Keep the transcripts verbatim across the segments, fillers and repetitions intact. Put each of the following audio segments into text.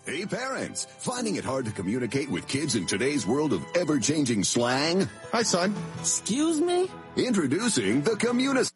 Hey parents, finding it hard to communicate with kids in today's world of ever-changing slang? Hi, son. Excuse me? Introducing the Communis...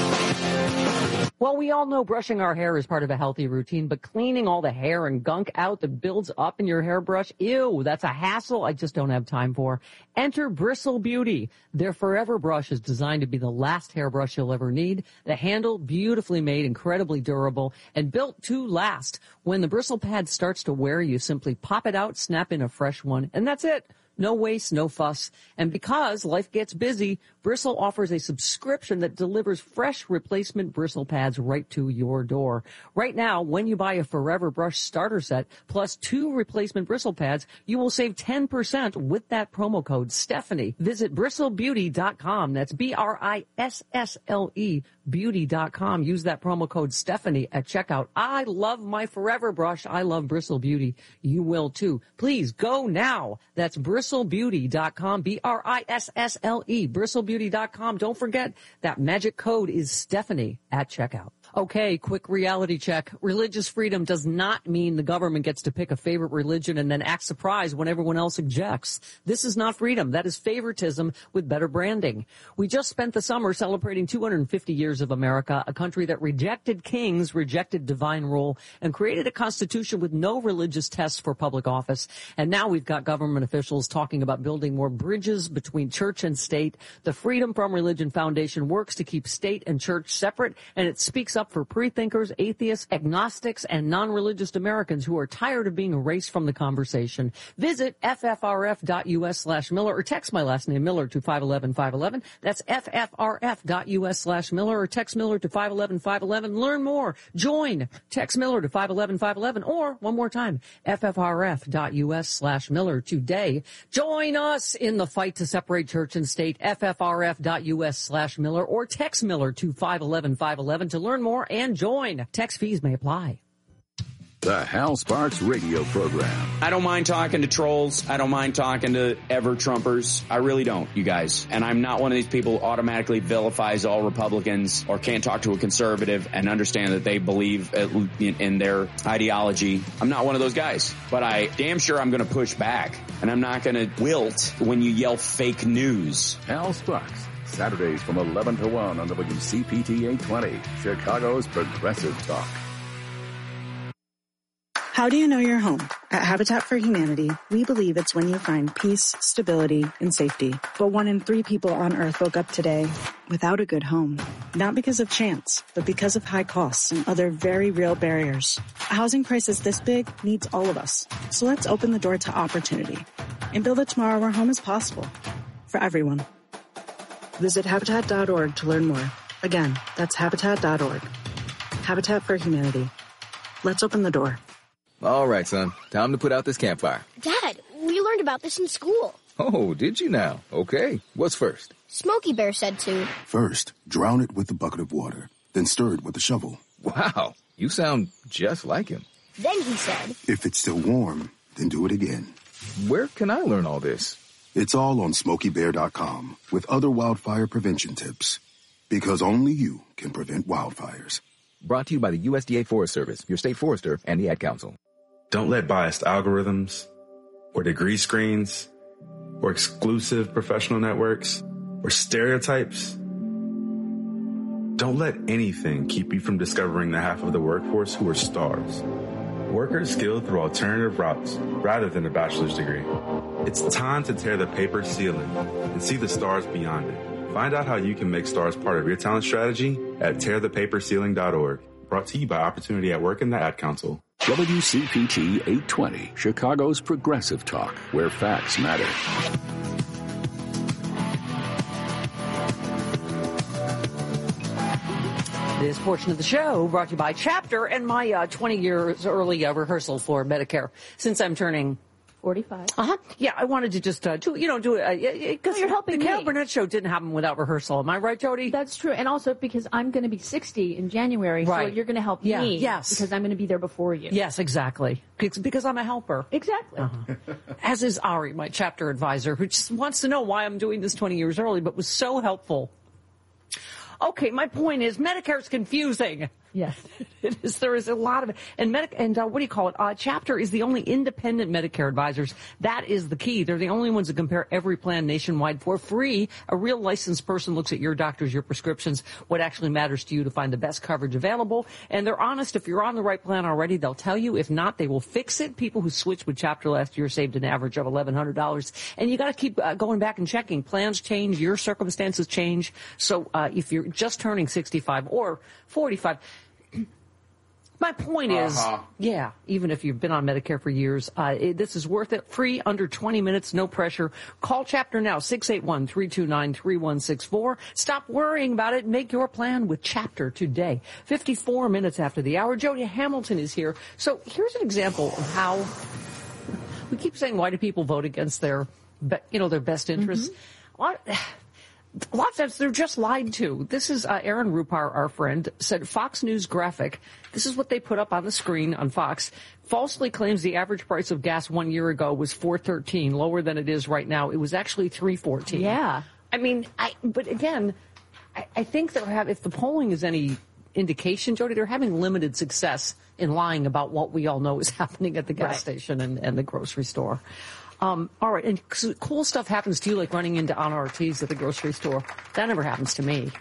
Well, we all know brushing our hair is part of a healthy routine, but cleaning all the hair and gunk out that builds up in your hairbrush, ew, that's a hassle I just don't have time for. Enter Bristle Beauty. Their Forever Brush is designed to be the last hairbrush you'll ever need. The handle, beautifully made, incredibly durable, and built to last. When the bristle pad starts to wear, you simply pop it out, snap in a fresh one, and that's it. No waste, no fuss. And because life gets busy, Bristle offers a subscription that delivers fresh replacement bristle pads right to your door. Right now, when you buy a Forever Brush starter set plus two replacement bristle pads, you will save ten percent with that promo code Stephanie. Visit bristle beauty dot com. That's B R I S S L E beauty dot com. Use that promo code Stephanie at checkout. I love my Forever Brush. I love Bristle Beauty. You will too. Please go now. That's bristle beauty dot com. B R I S S L E. bristle beauty dot com. Don't forget that magic code is Stephanie at checkout. Okay, quick reality check. Religious freedom does not mean the government gets to pick a favorite religion and then act surprised when everyone else objects. This is not freedom. That is favoritism with better branding. We just spent the summer celebrating two hundred fifty years of America, a country that rejected kings, rejected divine rule, and created a constitution with no religious tests for public office. And now we've got government officials talking about building more bridges between church and state. The Freedom from Religion Foundation works to keep state and church separate, and it speaks up for pre-thinkers, atheists, agnostics, and non-religious Americans who are tired of being erased from the conversation. Visit F F R F dot U S slash Miller or text my last name Miller to five one one five one one. That's F F R F dot U S slash Miller or text Miller to five one one five one one. Learn more. Join. Text Miller to five one one five one one or one more time, F F R F dot U S slash Miller today. Join us in the fight to separate church and state. F F R F dot U S slash Miller or text Miller to five one one five one one to learn more and join. Text fees may apply. The Hal Sparks radio program. I don't mind talking to trolls. I don't mind talking to ever-Trumpers. I really don't, you guys. And I'm not one of these people who automatically vilifies all Republicans or can't talk to a conservative and understand that they believe in their ideology. I'm not one of those guys. But I damn sure I'm going to push back. And I'm not going to wilt when you yell fake news. Hal Sparks. Saturdays from eleven to one on W C P T eight twenty, Chicago's Progressive Talk. How do you know you're home? At Habitat for Humanity, we believe it's when you find peace, stability, and safety. But one in three people on Earth woke up today without a good home. Not because of chance, but because of high costs and other very real barriers. A housing crisis this big needs all of us. So let's open the door to opportunity and build a tomorrow where home is possible for everyone. Visit Habitat dot org to learn more. Again, that's Habitat dot org. Habitat for Humanity. Let's open the door. All right, son. Time to put out this campfire. Dad, we learned about this in school. Oh, did you now? Okay. What's first? Smokey Bear said to. First, drown it with a bucket of water, then stir it with a shovel. Wow. You sound just like him. Then he said. If it's still warm, then do it again. Where can I learn all this? It's all on smokey bear dot com with other wildfire prevention tips. Because only you can prevent wildfires. Brought to you by the U S D A Forest Service, your state forester, and the Ad Council. Don't let biased algorithms or degree screens or exclusive professional networks or stereotypes. Don't let anything keep you from discovering the half of the workforce who are stars. Workers skilled through alternative routes rather than a bachelor's degree. It's time to tear the paper ceiling and see the stars beyond it. Find out how you can make stars part of your talent strategy at tear the paper ceiling dot org. Brought to you by Opportunity at Work and the Ad Council. W C P T eight twenty, Chicago's Progressive Talk, where facts matter. This portion of the show brought to you by Chapter and my uh, twenty years early uh, rehearsal for Medicare. Since I'm turning forty-five. Uh-huh. Yeah, I wanted to just, uh, do, you know, do it. Because uh, you're helping the me. Carol Burnett show didn't happen without rehearsal. Am I right, Jody? That's true. And also because I'm going to be sixty in January. Right. So you're going to help yeah. me. Yes. Because I'm going to be there before you. Yes, exactly. It's because I'm a helper. Exactly. Uh-huh. As is Ari, my chapter advisor, who just wants to know why I'm doing this twenty years early, but was so helpful. Okay, my point is Medicare's confusing. Yes. It is. There is a lot of it. And, medic, and uh, what do you call it? Uh, Chapter is the only independent Medicare advisors. That is the key. They're the only ones that compare every plan nationwide for free. A real licensed person looks at your doctors, your prescriptions, what actually matters to you to find the best coverage available. And they're honest. If you're on the right plan already, they'll tell you. If not, they will fix it. People who switched with Chapter last year saved an average of eleven hundred dollars. And you got to keep uh, going back and checking. Plans change. Your circumstances change. So uh, if you're just turning sixty-five or forty-five, my point is, uh-huh. yeah, even if you've been on Medicare for years, uh, it, this is worth it. Free, under twenty minutes, no pressure. Call Chapter now, six eight one, three two nine, three one six four. Stop worrying about it. Make your plan with Chapter today. fifty-four minutes after the hour, Jody Hamilton is here. So here's an example of how we keep saying, why do people vote against their, you know, their best interests? Mm-hmm. What? A lot of times they're just lied to. This is uh, Aaron Rupar, our friend, said Fox News graphic. This is what they put up on the screen on Fox. Falsely claims the average price of gas one year ago was four thirteen, lower than it is right now. It was actually three fourteen. Yeah. I mean, I, but again, I, I think they're have, if the polling is any indication, Jody, they're having limited success in lying about what we all know is happening at the gas right. station and, and the grocery store. Um, all right, and cool stuff happens to you, like running into Anna Ortiz at the grocery store. That never happens to me.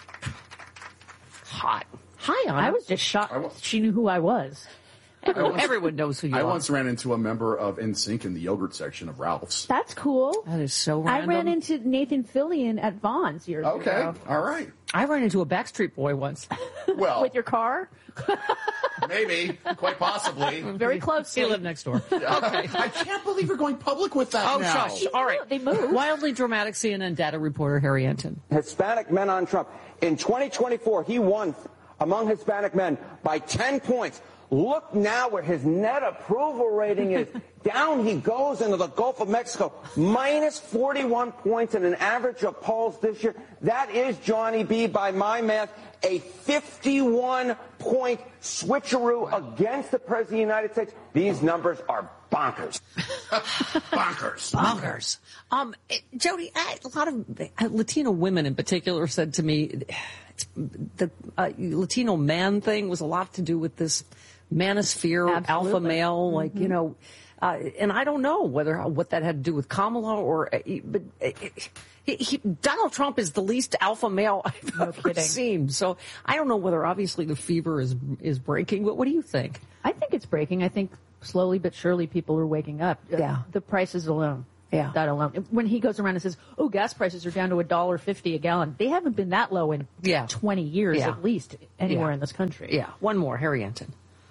Hot. Hi, Anna. I was just shocked she knew who I was. Everyone, once, everyone knows who you I are. I once ran into a member of N Sync in the yogurt section of Ralph's. That's cool. That is so random. I ran into Nathan Fillion at Vaughn's years okay. ago. Okay, all right. I ran into a Backstreet Boy once. Well, with your car? Maybe, quite possibly. Very close. He lived next door. Okay. I can't believe you're going public with that oh, now. shush. All right. They moved. Wildly dramatic C N N data reporter Harry Anton. Hispanic men on Trump. In twenty twenty-four, he won among Hispanic men by ten points. Look now where his net approval rating is. Down he goes into the Gulf of Mexico. Minus forty-one points in an average of polls this year. That is, Johnny B., by my math, a fifty-one point switcheroo against the President of the United States. These numbers are bonkers. bonkers. Bonkers. Um, Jody, I, a lot of uh, Latino women in particular said to me, it's, the uh, Latino man thing was a lot to do with this manosphere, Absolutely. alpha male, like, mm-hmm. you know, uh, and I don't know whether what that had to do with Kamala or, uh, but uh, he, he, Donald Trump is the least alpha male I've no ever kidding. seen. So I don't know whether obviously the fever is is breaking, but what do you think? I think it's breaking. I think slowly but surely people are waking up. Yeah. The prices alone. Yeah. That alone. When he goes around and says, oh, gas prices are down to one dollar fifty a gallon. They haven't been that low in yeah. twenty years yeah. at least anywhere yeah. in this country. Yeah. One more, Harry Anton.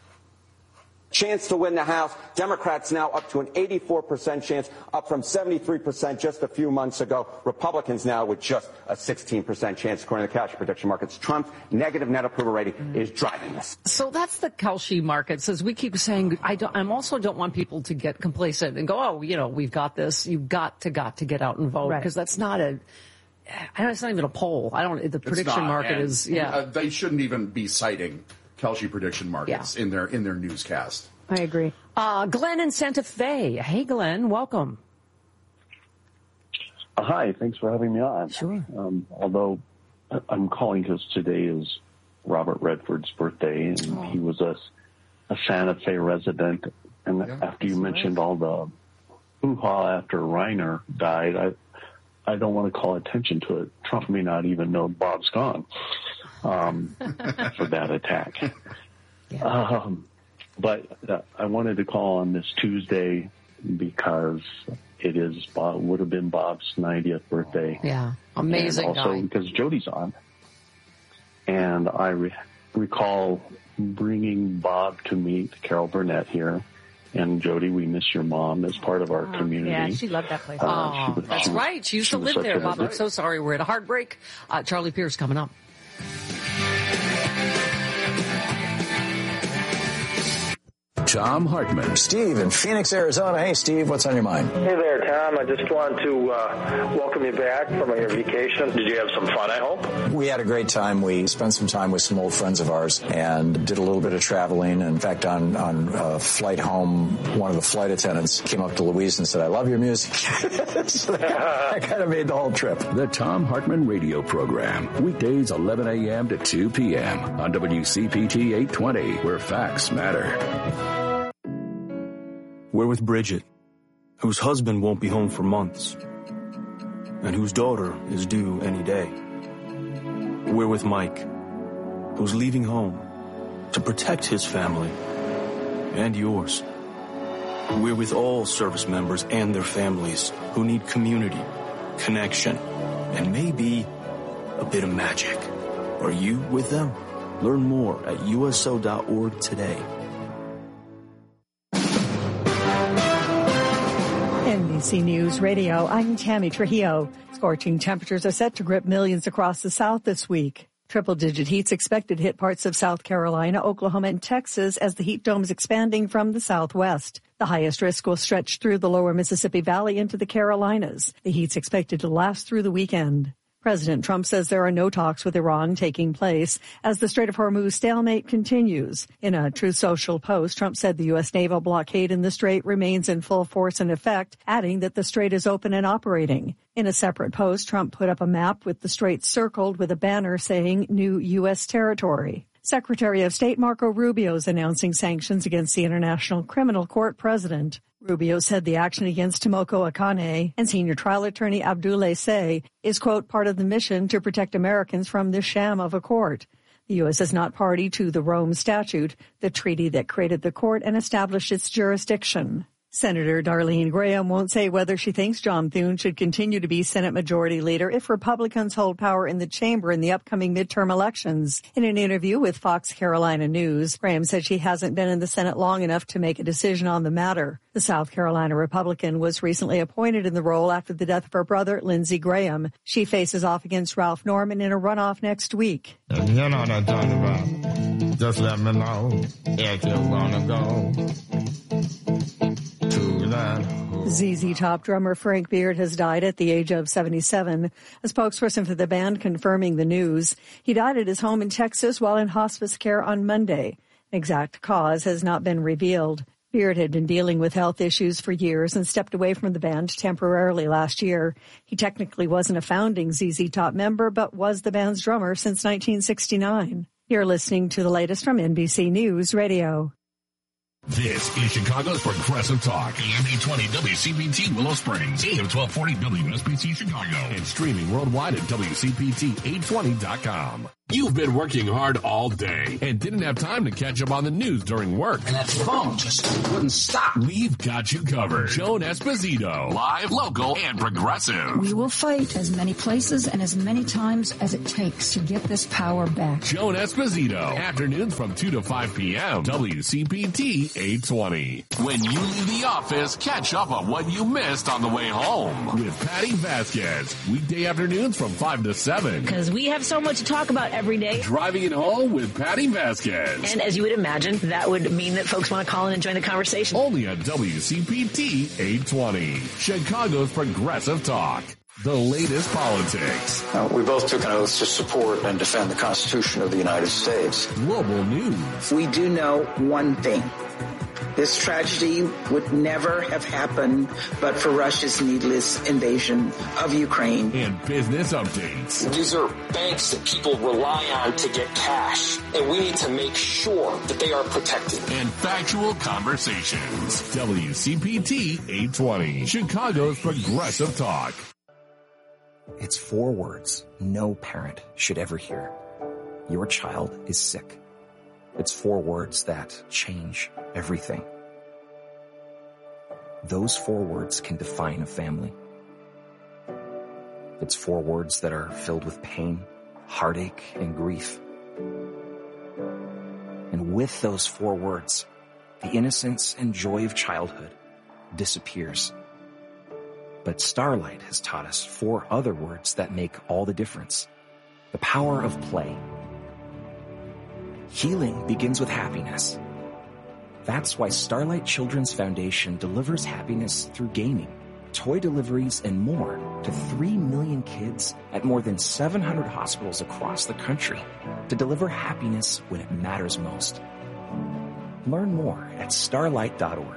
Chance to win the House. Democrats now up to an eighty-four percent chance, up from seventy-three percent just a few months ago. Republicans now with just a sixteen percent chance, according to the cash prediction markets. Trump's negative net approval rating mm. is driving this. So that's the Kalshi market. Says we keep saying, I don't, I'm also don't want people to get complacent and go, oh, you know, we've got this. You've got to, got to get out and vote. Because right. that's not a, I don't, it's not even a poll. I don't, the prediction not, market and, is, yeah. Uh, they shouldn't even be citing Kalshi prediction markets yeah. in their in their newscast. I agree. Uh, Glenn in Santa Fe. Hey, Glenn, welcome. Uh, hi, thanks for having me on. Sure. Um, although I'm calling because today is Robert Redford's birthday, and oh. he was a, a Santa Fe resident. And yeah, after you mentioned right. all the hoo-ha after Reiner died, I I don't want to call attention to it. Trump may not even know Bob's gone um, for that attack. Yeah. Um, but uh, I wanted to call on this Tuesday because it is Bob, would have been Bob's ninetieth birthday. Yeah, amazing and also guy. because Jody's on. And I re- recall bringing Bob to meet Carol Burnett here. And Jody, we miss your mom as part of our oh, community. Yeah, she loved that place. Uh, oh, was, that's she was, right. She used she to live there, Bob. I'm so sorry. We're at a hard break. Uh, Charlie Pierce coming up. Thom Hartmann. Steve in Phoenix, Arizona. Hey, Steve, what's on your mind? Hey there, Tom. I just wanted to uh, welcome you back from your vacation. Did you have some fun, I hope? We had a great time. We spent some time with some old friends of ours and did a little bit of traveling. In fact, on, on a flight home, one of the flight attendants came up to Louise and said, I love your music. So that kind of made the whole trip. The Thom Hartmann Radio Program. Weekdays eleven a.m. to two p.m. on W C P T eight twenty, where facts matter. We're with Bridget, whose husband won't be home for months, and whose daughter is due any day. We're with Mike, who's leaving home to protect his family and yours. We're with all service members and their families who need community, connection, and maybe a bit of magic. Are you with them? Learn more at U S O dot org today. N B C News Radio, I'm Tammy Trujillo. Scorching temperatures are set to grip millions across the South this week. Triple-digit heat's expected to hit parts of South Carolina, Oklahoma, and Texas as the heat dome is expanding from the southwest. The highest risk will stretch through the lower Mississippi Valley into the Carolinas. The heat's expected to last through the weekend. President Trump says there are no talks with Iran taking place as the Strait of Hormuz stalemate continues. In a Truth Social post, Trump said the U S naval blockade in the strait remains in full force and effect, adding that the strait is open and operating. In a separate post, Trump put up a map with the strait circled with a banner saying new U S territory. Secretary of State Marco Rubio is announcing sanctions against the International Criminal Court president. Rubio said the action against Tomoko Akane and senior trial attorney Abdoulaye Say is, quote, part of the mission to protect Americans from this sham of a court. The U S is not party to the Rome Statute, the treaty that created the court and established its jurisdiction. Senator Darlene Graham won't say whether she thinks John Thune should continue to be Senate Majority Leader if Republicans hold power in the chamber in the upcoming midterm elections. In an interview with Fox Carolina News, Graham said she hasn't been in the Senate long enough to make a decision on the matter. The South Carolina Republican was recently appointed in the role after the death of her brother, Lindsey Graham. She faces off against Ralph Norman in a runoff next week. If you know what I'm talking about, just let me know if you want to go. Z Z Top drummer Frank Beard has died at the age of seventy-seven. A spokesperson for the band confirming the news. He died at his home in Texas while in hospice care on Monday. An exact cause has not been revealed. Beard had been dealing with health issues for years and stepped away from the band temporarily last year. He technically wasn't a founding Z Z Top member, but was the band's drummer since nineteen sixty-nine. You're listening to the latest from N B C News Radio. This is Chicago's Progressive Talk, A M eight twenty W C P T Willow Springs, A M twelve forty W S B C Chicago, and streaming worldwide at W C P T eight twenty dot com. You've been working hard all day and didn't have time to catch up on the news during work. And that phone just wouldn't stop. We've got you covered. Joan Esposito, live, local, and progressive. We will fight as many places and as many times as it takes to get this power back. Joan Esposito, afternoons from two to five p.m. W C P T eight twenty. When you leave the office, catch up on what you missed on the way home with Patty Vasquez. Weekday afternoons from five to seven. Because we have so much to talk about every day. Driving it home with Patty Vasquez. And as you would imagine, that would mean that folks want to call in and join the conversation. Only on W C P T eight twenty. Chicago's Progressive Talk. The latest politics. Uh, we both took an oath to support and defend the Constitution of the United States. Global news. We do know one thing. This tragedy would never have happened but for Russia's needless invasion of Ukraine. And business updates. These are banks that people rely on to get cash, and we need to make sure that they are protected. And factual conversations. W C P T eight twenty. Chicago's Progressive Talk. It's four words no parent should ever hear. Your child is sick. It's four words that change everything. Those four words can define a family. It's four words that are filled with pain, heartache, and grief. And with those four words, the innocence and joy of childhood disappears. But Starlight has taught us four other words that make all the difference. The power of play. Healing begins with happiness. That's why Starlight Children's Foundation delivers happiness through gaming, toy deliveries, and more to three million kids at more than seven hundred hospitals across the country to deliver happiness when it matters most. Learn more at starlight dot org.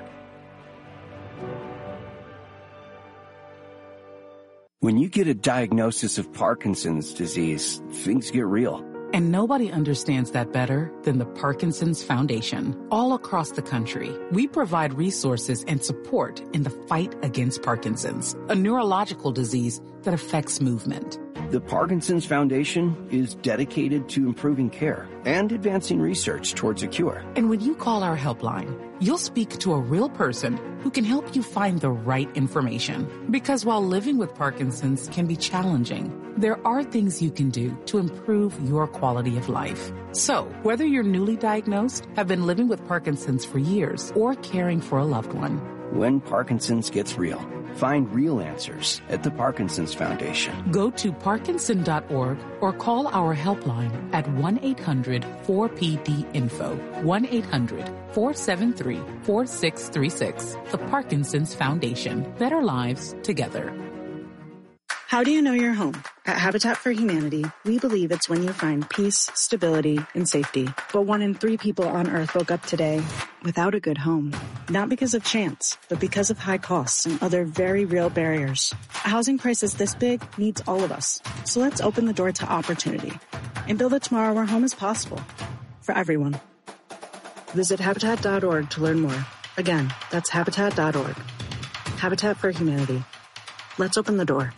When you get a diagnosis of Parkinson's disease, things get real. And nobody understands that better than the Parkinson's Foundation. All across the country, we provide resources and support in the fight against Parkinson's, a neurological disease that affects movement. The Parkinson's Foundation is dedicated to improving care and advancing research towards a cure. And when you call our helpline, you'll speak to a real person who can help you find the right information. Because while living with Parkinson's can be challenging, there are things you can do to improve your quality of life. So, whether you're newly diagnosed, have been living with Parkinson's for years, or caring for a loved one, when Parkinson's gets real, find real answers at the Parkinson's Foundation. Go to parkinson dot org or call our helpline at one eight hundred four P D info, one eight hundred four seven three four six three six. The Parkinson's Foundation. Better lives together. How do you know you're home? At Habitat for Humanity, we believe it's when you find peace, stability, and safety. But one in three people on Earth woke up today without a good home. Not because of chance, but because of high costs and other very real barriers. A housing crisis this big needs all of us. So let's open the door to opportunity and build a tomorrow where home is possible for everyone. Visit habitat dot org to learn more. Again, that's habitat dot org. Habitat for Humanity. Let's open the door.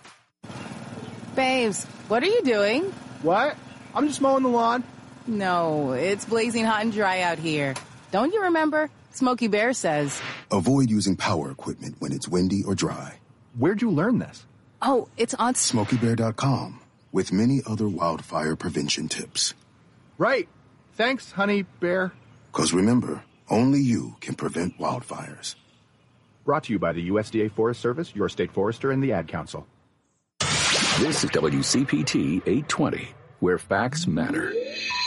Babes, what are you doing? What? I'm just mowing the lawn. No, it's blazing hot and dry out here. Don't you remember? Smokey Bear says. Avoid using power equipment when it's windy or dry. Where'd you learn this? Oh, it's on smokey bear dot com with many other wildfire prevention tips. Right. Thanks, honey bear. Because remember, only you can prevent wildfires. Brought to you by the U S D A Forest Service, your state forester, and the Ad Council. This is W C P T eight twenty, where facts matter.